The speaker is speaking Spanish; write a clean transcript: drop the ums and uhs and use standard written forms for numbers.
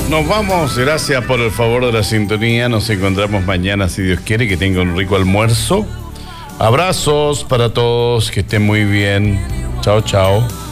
Nos vamos, gracias por el favor de la sintonía. Nos encontramos mañana, si Dios quiere, que tenga un rico almuerzo. Abrazos para todos, que estén muy bien. Chao, chao.